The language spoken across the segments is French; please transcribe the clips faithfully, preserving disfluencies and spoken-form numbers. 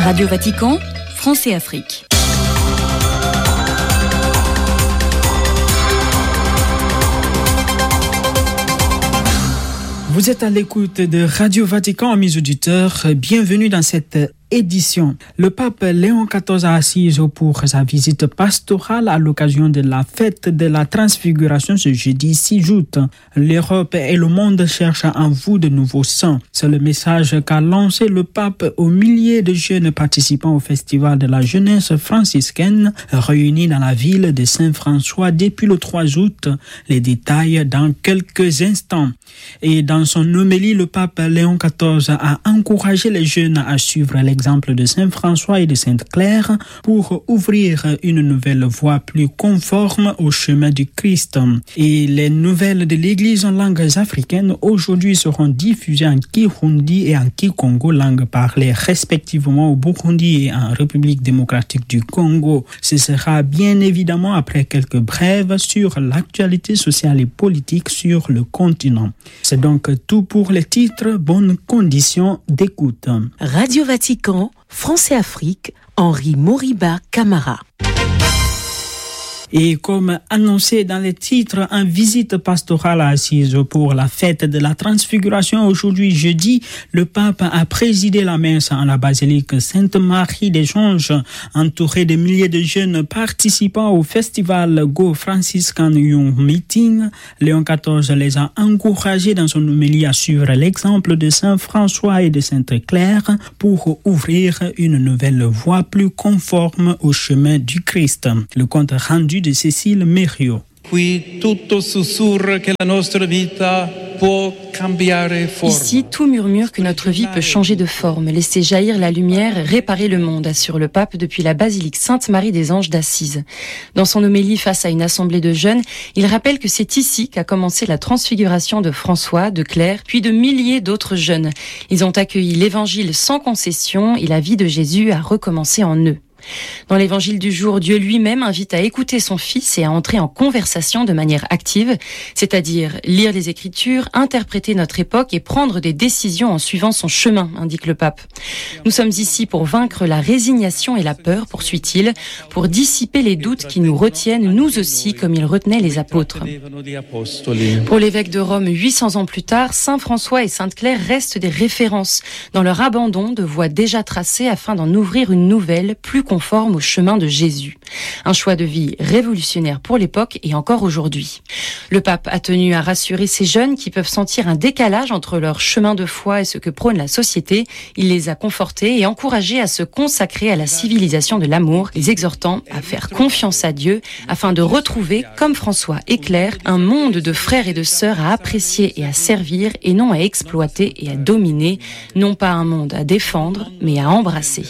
Radio Vatican, France et Afrique. Vous êtes à l'écoute de Radio Vatican, mes auditeurs. Bienvenue dans cette édition. Le pape Léon quatorze a assise pour sa visite pastorale à l'occasion de la fête de la Transfiguration ce jeudi six août. L'Europe et le monde cherchent en vous de nouveaux saints. C'est le message qu'a lancé le pape aux milliers de jeunes participants au festival de la jeunesse franciscaine réunis dans la ville de Saint-François depuis le trois août. Les détails dans quelques instants. Et dans son homélie, le pape Léon quatorze a encouragé les jeunes à suivre l'exemple de Saint François et de Sainte Claire pour ouvrir une nouvelle voie plus conforme au chemin du Christ. Et les nouvelles de l'Église en langues africaines aujourd'hui seront diffusées en Kirundi et en Kikongo, langues parlées respectivement au Burundi et en République démocratique du Congo. Ce sera bien évidemment après quelques brèves sur l'actualité sociale et politique sur le continent. C'est donc tout pour les titres. Bonnes conditions d'écoute. Radio Vatican, France et Afrique, Henri Moriba Camara. Et comme annoncé dans les titres, en visite pastorale assise pour la fête de la Transfiguration aujourd'hui jeudi, le pape a présidé la messe en la basilique Sainte-Marie des Anges, entouré de milliers de jeunes participants au festival Go Franciscan Young Meeting. Léon quatorze les a encouragés dans son homélie à suivre l'exemple de Saint François et de Sainte Claire pour ouvrir une nouvelle voie plus conforme au chemin du Christ. Le compte rendu de Cécile Mériot. Ici, tout murmure que notre vie peut changer de forme, laisser jaillir la lumière, réparer le monde, assure le pape depuis la basilique Sainte-Marie des Anges d'Assise. Dans son homélie face à une assemblée de jeunes, il rappelle que c'est ici qu'a commencé la transfiguration de François, de Claire, puis de milliers d'autres jeunes. Ils ont accueilli l'évangile sans concession et la vie de Jésus a recommencé en eux. Dans l'évangile du jour, Dieu lui-même invite à écouter son Fils et à entrer en conversation de manière active, c'est-à-dire lire les Écritures, interpréter notre époque et prendre des décisions en suivant son chemin, indique le pape. Nous sommes ici pour vaincre la résignation et la peur, poursuit-il, pour dissiper les doutes qui nous retiennent, nous aussi, comme il retenait les apôtres. Pour l'évêque de Rome, huit cents ans plus tard, Saint François et Sainte Claire restent des références dans leur abandon de voies déjà tracées afin d'en ouvrir une nouvelle, plus conforme au chemin de Jésus. Un choix de vie révolutionnaire pour l'époque et encore aujourd'hui. Le pape a tenu à rassurer ces jeunes qui peuvent sentir un décalage entre leur chemin de foi et ce que prône la société. Il les a confortés et encouragés à se consacrer à la civilisation de l'amour, les exhortant à faire confiance à Dieu afin de retrouver, comme François et Claire, un monde de frères et de sœurs à apprécier et à servir et non à exploiter et à dominer, non pas un monde à défendre, mais à embrasser.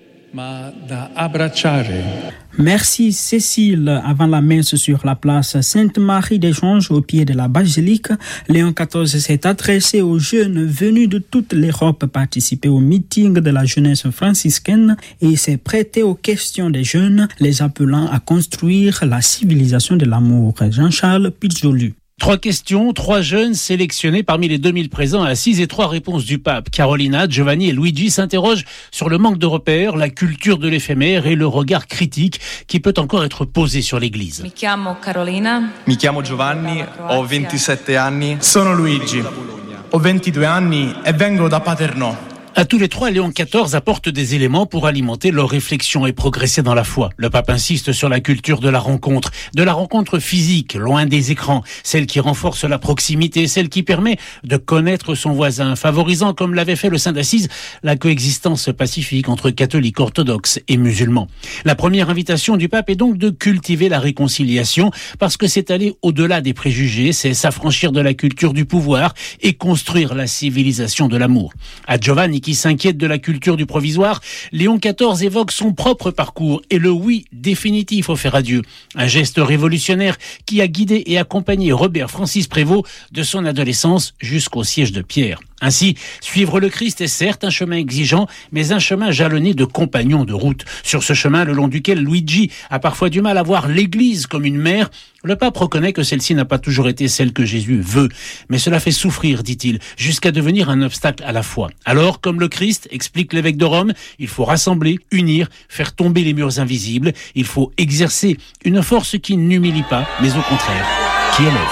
Merci Cécile. Avant la messe sur la place Sainte-Marie des Anges au pied de la basilique, Léon quatorze s'est adressé aux jeunes venus de toute l'Europe participer au meeting de la jeunesse franciscaine et s'est prêté aux questions des jeunes, les appelant à construire la civilisation de l'amour. Jean-Charles Pizzolu. Trois questions, trois jeunes sélectionnés parmi les deux mille présents à Assise et trois réponses du pape. Carolina, Giovanni et Luigi s'interrogent sur le manque de repères, la culture de l'éphémère et le regard critique qui peut encore être posé sur l'Église. Mi chiamo Carolina. Mi chiamo Giovanni, ho ventisette anni. Sono Luigi, ho ventidue anni e vengo da Paternò. À tous les trois, Léon quatorze apporte des éléments pour alimenter leur réflexion et progresser dans la foi. Le pape insiste sur la culture de la rencontre, de la rencontre physique, loin des écrans, celle qui renforce la proximité, celle qui permet de connaître son voisin, favorisant, comme l'avait fait le Saint d'Assise, la coexistence pacifique entre catholiques, orthodoxes et musulmans. La première invitation du pape est donc de cultiver la réconciliation, parce que c'est aller au-delà des préjugés, c'est s'affranchir de la culture du pouvoir et construire la civilisation de l'amour. À Giovanni, qui s'inquiète de la culture du provisoire, Léon quatorze évoque son propre parcours et le oui définitif offert à Dieu. Un geste révolutionnaire qui a guidé et accompagné Robert Francis Prévost de son adolescence jusqu'au siège de Pierre. Ainsi, suivre le Christ est certes un chemin exigeant, mais un chemin jalonné de compagnons de route. Sur ce chemin, le long duquel Luigi a parfois du mal à voir l'Église comme une mère, le pape reconnaît que celle-ci n'a pas toujours été celle que Jésus veut. Mais cela fait souffrir, dit-il, jusqu'à devenir un obstacle à la foi. Alors, comme le Christ, explique l'évêque de Rome, il faut rassembler, unir, faire tomber les murs invisibles. Il faut exercer une force qui n'humilie pas, mais au contraire, qui élève.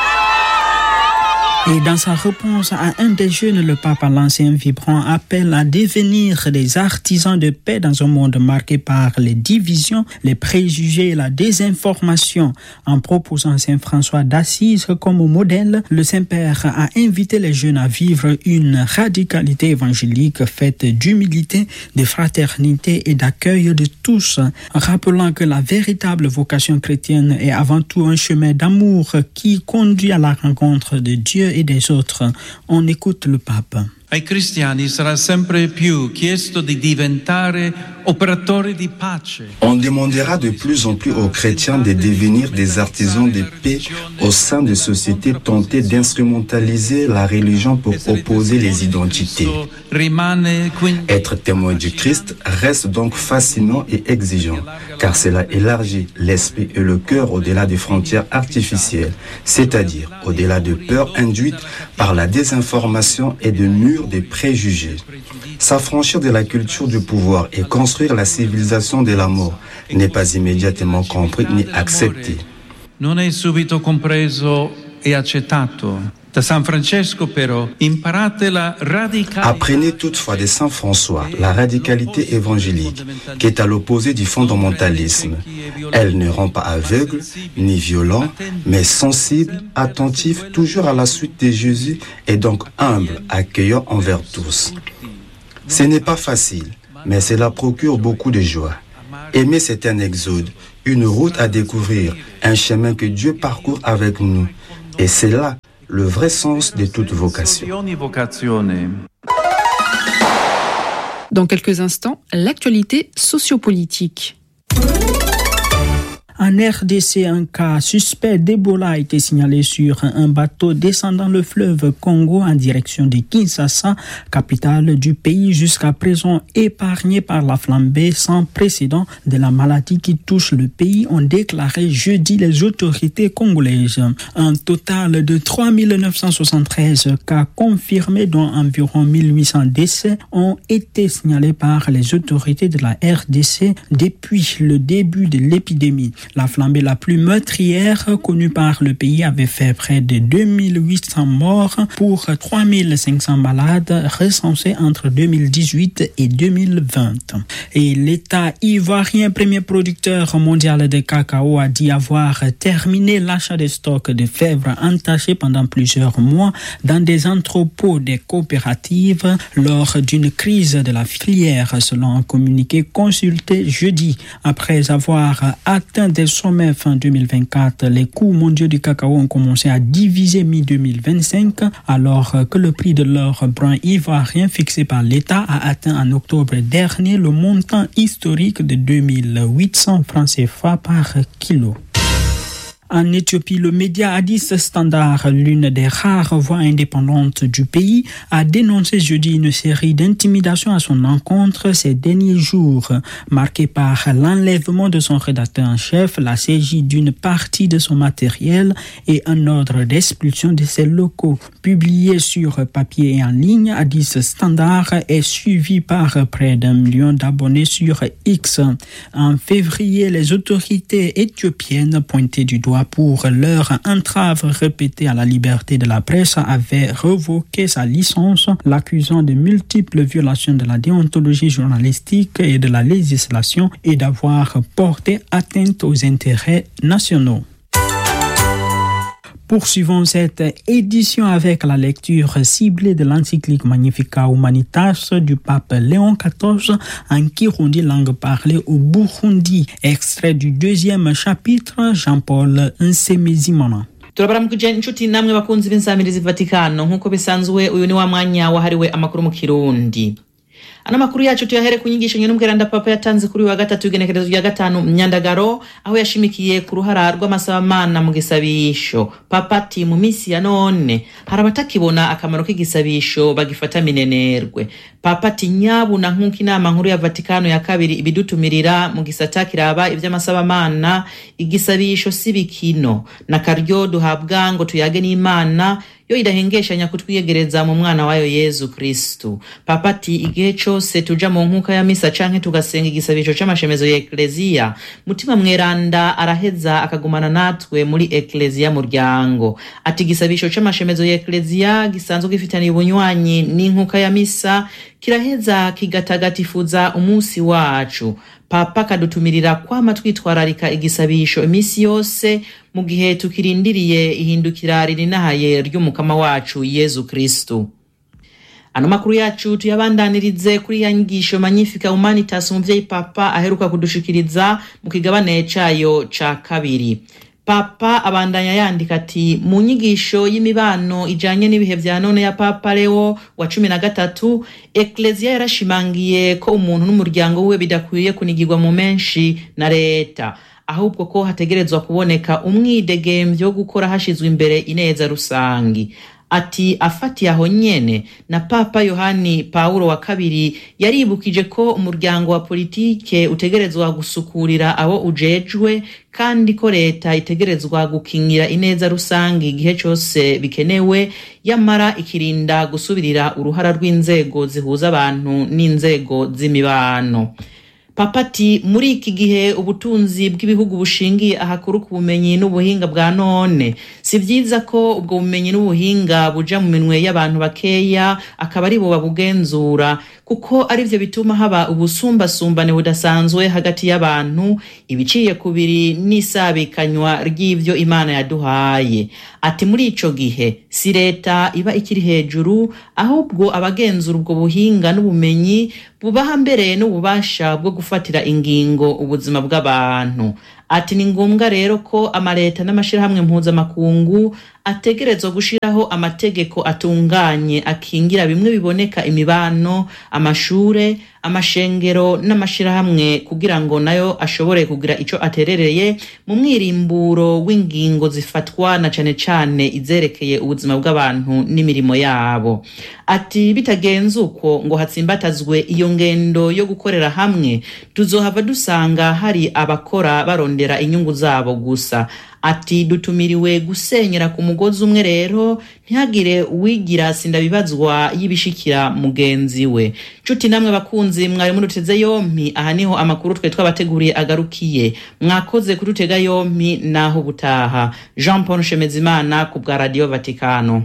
Et dans sa réponse à un des jeunes, le pape a lancé un vibrant appel à devenir des artisans de paix dans un monde marqué par les divisions, les préjugés et la désinformation. En proposant Saint François d'Assise comme modèle, le Saint-Père a invité les jeunes à vivre une radicalité évangélique faite d'humilité, de fraternité et d'accueil de tous, rappelant que la véritable vocation chrétienne est avant tout un chemin d'amour qui conduit à la rencontre de Dieu et des autres. On écoute le pape. Ai cristiani sarà sempre più chiesto di diventare operatori di pace. On demandera de plus en plus aux chrétiens de devenir des artisans de paix au sein de sociétés tentées d'instrumentaliser la religion pour opposer les identités. Être témoin du Christ reste donc fascinant et exigeant, car cela élargit l'esprit et le cœur au-delà des frontières artificielles, c'est-à-dire au-delà de peurs induites par la désinformation et de murs des préjugés. S'affranchir de la culture du pouvoir et construire la civilisation de la mort n'est pas immédiatement compris ni accepté. Non è subito compreso e accettato. Da San Francesco però imparate la radicalità. Apprenez toutefois de Saint François la radicalité évangélique qui est à l'opposé du fondamentalisme. Elle ne rend pas aveugle ni violent, mais sensible, attentif toujours à la suite de Jésus et donc humble, accueillant envers tous. Ce n'est pas facile, mais cela procure beaucoup de joie. Aimer, c'est un exode, une route à découvrir, un chemin que Dieu parcourt avec nous. Et c'est là le vrai sens de toute vocation. Dans quelques instants, l'actualité sociopolitique. En R D C, un cas suspect d'Ebola a été signalé sur un bateau descendant le fleuve Congo en direction de Kinshasa, capitale du pays jusqu'à présent épargné par la flambée sans précédent de la maladie qui touche le pays, ont déclaré jeudi les autorités congolaises. Un total de trois mille neuf cent soixante-treize cas confirmés, dont environ mille huit cents décès, ont été signalés par les autorités de la R D C depuis le début de l'épidémie. La flambée la plus meurtrière connue par le pays avait fait près de deux mille huit cents morts pour trois mille cinq cents malades recensés entre deux mille dix-huit et deux mille vingt. Et l'État ivoirien, premier producteur mondial de cacao, a dit avoir terminé l'achat des stocks de fèves entachées pendant plusieurs mois dans des entrepôts des coopératives lors d'une crise de la filière, selon un communiqué consulté jeudi. Après avoir atteint des sommets fin deux mille vingt-quatre, les coûts mondiaux du cacao ont commencé à diviser mi-deux mille vingt-cinq, alors que le prix de l'or brun ivoirien fixé par l'État a atteint en octobre dernier le montant historique de deux mille huit cents francs C F A par kilo. En Éthiopie, le média Addis Standard, l'une des rares voix indépendantes du pays, a dénoncé jeudi une série d'intimidations à son encontre ces derniers jours, marquées par l'enlèvement de son rédacteur en chef, la saisie d'une partie de son matériel et un ordre d'expulsion de ses locaux. Publié sur papier et en ligne, Addis Standard est suivi par près d'un million d'abonnés sur X. En février, les autorités éthiopiennes pointaient du doigt pour leur entrave répétée à la liberté de la presse avait révoqué sa licence, l'accusant de multiples violations de la déontologie journalistique et de la législation et d'avoir porté atteinte aux intérêts nationaux. Poursuivons cette édition avec la lecture ciblée de l'encyclique Magnificat Humanitas du pape Léon quatorze en Kirundi, langue parlée au Burundi. Extrait du deuxième chapitre, Jean-Paul Nsemezimana. turabaramukije inshuti namwe bakunzi b'insamirizi Vatikano nk'uko bisanzwe uyu ni wa mwanya wahariwe amakuru mu Kirundi. Ano makuru yacu tuyahere kunyigisha nyene n'umweranda papa yatanze kuri wa gatatu igenekerezo rya gatanu Myandagaro aho yashimikiye ku ruhara rw'amasabamana mu gisabisho. Papa ati mu misi ya none harabatakibona akamaro k'igisabisho bagifata minenerwe. Papa ati nyabu na nkuko inama nkuru ya Vatikano ya kabiri ibidutumirira mu gisata kiraba ivy'amasabamana igisabisho sibikino na karyo duhabwa ngo tuyage n'Imana yo idahengeshanya kutwiyegereza mu mwana wayo Yezu Kristu. Papa ati igihe cyose tuja mu nkuka ya misa canke tugasenga igisabisho c'amashemezo ya Eklezia, mutima mweranda araheza akagumana natwe muri Eklezia muryango. Ati igisabisho c'amashemezo ya Eklezia gisanzwe gifitaniye ubunywanyi n'inkuka ya misa kiraheza kigatagatifuza umunsi wacu. Papa kadutumirira kwama twitwararika igisabisho imisi yose mu gihe tukirindiriye ihindukira ririnahaye ry'umukama wacu Yezu Kristu. Ano makuru yacu tuyabandanirize kuri ya nyigisho Magnificat Humanitas umuvyeyi Papa aheruka kudushikiriza mu kigabane cayo ca kabiri. Papa abandanya yandika ati mu nyigisho y'imibano ijanye n'ibihe vya none ya Papa Leo wa cumi na gatatu, Eklezia yarashimangiye ko umuntu n'umuryango we bidakwiye kunigirwa mu menshi na leta, ahubwo ko hategerezwa kuboneka umwidegemvyo gukora hashizwe imbere ineza rusangi. Ati afati aho nyene na Papa Yohani Paulo wa kabiri yaribukije ko umuryango wa politike utegerezwa gusukurira abo ujejwe kandi ko leta itegerezwa gukingira ineza rusangi igihe cyose bikenewe, yamara ikirinda gusubirira uruhara rw'inzego zihuza abantu n'inzego z'imibano. Papati muri iki gihe ubutunzi bw'ibihugu bushingiye ahakuru ku bumenyi n'ubuhinga bwa none, si byiza ko ubwo bumenyi n'ubuhinga buja mu minwe y'abantu bakeya akaba ari bo babugenzura, kuko ari byo bituma haba ubusumbasumbane budasanzwe hagati y'abantu, ibiciye kubiri n'isabikanywa ry'ivyo Imana yaduhaye. Ati muri ico gihe si leta iba ikiri hejuru, ahubwo abagenzura ubwo buhinga n'ubumenyi bubaha mbere n'ububasha bwo gufatira ingingo ubuzima bw'abantu. Ati ni ngombwa rero ko amaleta n'amashirahamwe mpuzamakungu ategerezwa gushiraho amategeko atunganye akingira bimwe biboneka imibano, amashure, amashengero n'amashirahamwe kugira ngo nayo ashobore kugira ico aterereye mu mwirimburo w'ingingo zifatwa na cane cane izerekeye ubuzima bw'abantu n'imirimo yabo. Ati bitagenze uko ngo hatsimbatazwe iyo ngendo yo gukorera hamwe, tuzohava dusanga hari abakora barondera inyungu zabo gusa. Ati dutumiriwe gusenyera ku mugozi umwe rero, ntihagire uwigira sindabibazwa yibishikira mugenzi we. Cuti namwe bakunzi mwari muruteze yompi, aha niho amakuru twe twabateguriye agarukiye. Mwakoze kurutega yompi naho butaha. Jean Paul Shemezimana ku bwa Radio Vatikano.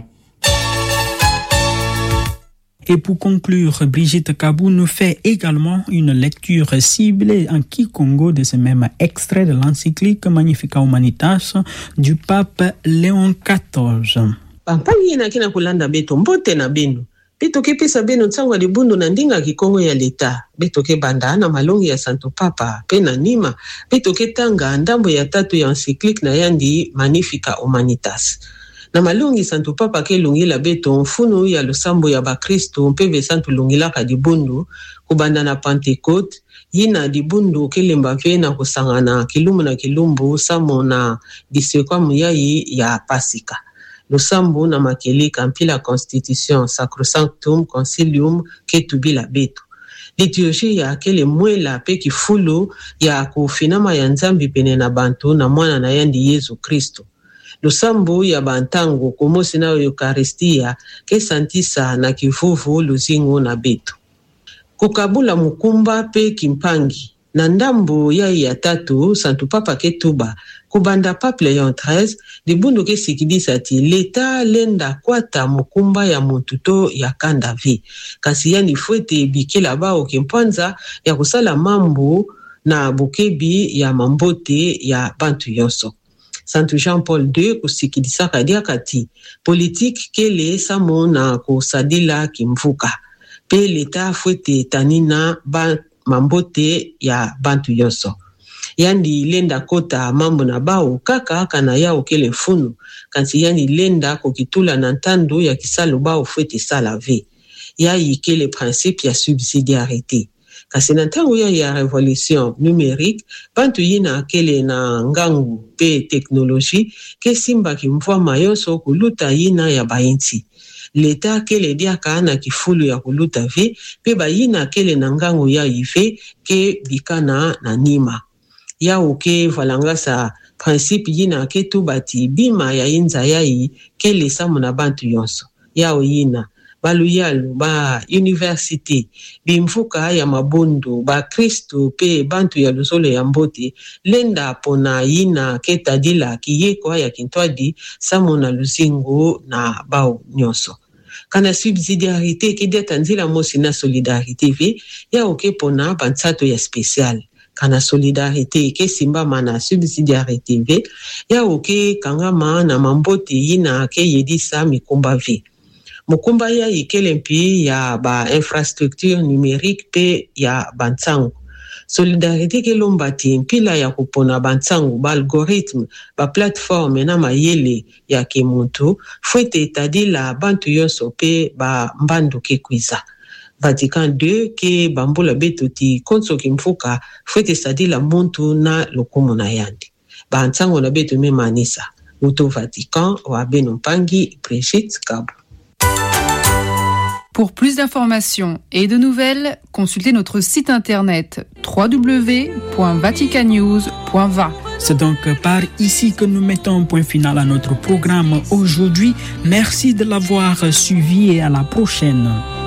Et pour conclure, Brigitte Kabou nous fait également une lecture ciblée en Kikongo de ce même extrait de l'encyclique Magnificat Humanitas du pape Léon quatorze. Pampangi na kina kulanda beto mbote na beno. Beto ke pesa beno tsangwa libundu na ndinga Kikongo ya leta. Beto ke banda na malongi ya Santo Papa pena nima. Beto ke tanga ndambo ya tatu ya encyclique na yandi Magnificat Humanitas. Na malungi Santo Papa ke lungi la beto mfunu ya lusambo ya bakristo mpeve Santo lungi la kadibundu kubanda na Pentecote yina dibundu ke lemba vena kusangana kilumbu na kilumbu samo na disekwa muyayi ya Pasika. Lusambo na makeli kampila Constitution Sacrosanctum Concilium ke tubi la beto. Liturgie ya kele mwela pe kifulu ya kufinama ya nzambi pene na bantu na mwana na yandi Yezu Kristo. Lusambu ya bantango kumosi na Eukaristia ke santisa na kivuvu luzingo na beto. Kukabula mukumba pe kimpangi. Na ndambu ya ya tatu Santo Papa ke tuba kubanda Pape Léon treize dibundu ke sikidisa ti leta lenda kwata mukumba ya muntuto ya kanda vi. Kasi yani fuete bikila bao kempanza ya kusala mambu na bukebi ya mambote ya bantu yonso. Santo Jean Paul the second kusikidisa kadia kati politique kele samo na kusadila kimvuka pe leta fuete tanina ba mambote ya bantu yoso. Yandi lenda kota mambo na bao kaka kana yao kele funu kansi yani lenda kokitula na ntandu ya kisalo bao fuete salave. ya yike le principe ya subsidiarité. Kasi na ntango ya ya révolution numérique, bantu yina akele na ngangu pe teknologie, ke simba kimvua mayonso kuluta yina ya bainti. Leta akele dia kaana kifulu ya kuluta ve, pe ba yina akele na ngangu ya ive, ke bikana na nima. Ya uke valanga sa principe yina ke tu bati bima ya inza ya yi, ke lesa muna bantu yonso. Ya o yina. Baluyalu, ba université, bimfuka ya mabondo, ba Kristo pe bantu ya luzole ya mbote, lenda pona yina keta dila kiyeko ya kintwadi, samona luzingo na bao nyoso. Kana subsidiarité ki deta nzila mosi na solidarité ve, ya oke pona bansato ya spécial. Kana solidarité ke simba mana subsidiarité ve, ya oke kangama na mambote yina ke yedisa mikumba ve. Mukumba ya ikele mpi ya ba infrastructure numérique pe ya bantsangu. Solidarité ke lombati mpila ya kupona bantsangu ba algorithme, ba plateforme na mayele ya kemuntu, fwete etadi la bantu yonso pe ba mbandu ke kwiza. Vatican deux ke bambula beto ti konso kimfuka, fwete sadi la muntu na lokumu na yandi. Ba antsangu na beto me manisa. Uto Vatican wa Benumpangi, Brigitte Kabu. Pour plus d'informations et de nouvelles, consultez notre site internet w w w point vatican news point v a. C'est donc par ici que nous mettons point final à notre programme aujourd'hui. Merci de l'avoir suivi et à la prochaine.